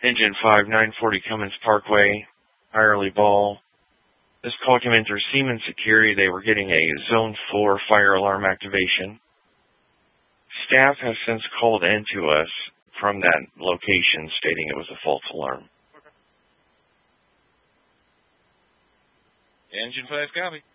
Engine 5, 940 Cummins Parkway, Irely Ball. This call came in through Siemens Security. They were getting a Zone 4 fire alarm activation. Staff has since called in to us from that location stating it was a false alarm. Engine 5, copy.